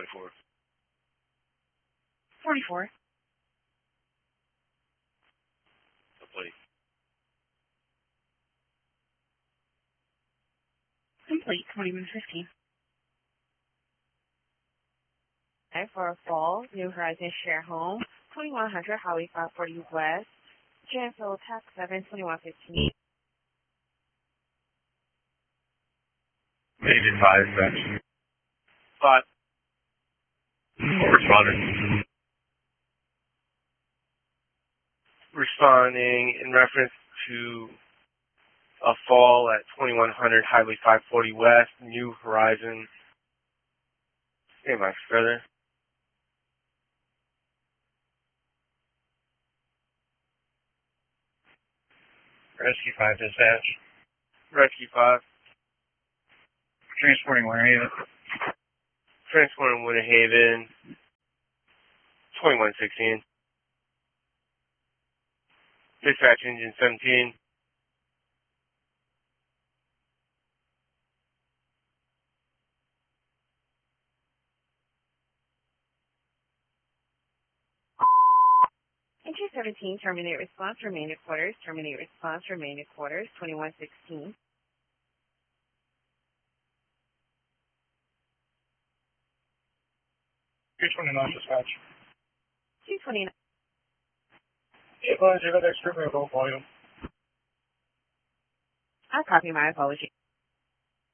44. 44. The plate. Complete. 2115. For a fall, New Horizons share home, 2100 Highway 540 West, Janfield Tax 72115. Made advised section. 5. Responded. Responding in reference to a fall at 2100 Highway 540 West, New Horizon. Hey, my brother. Rescue 5 dispatch. Rescue 5. Transporting Winter Haven. Transporting Winter Haven. 2116. Dispatch engine 17. Entry 17, terminate response, remain at quarters, terminate response, remain at quarters, 2116. 229 dispatch. 229. Advise you got extra vehicle volume. I copy my apology.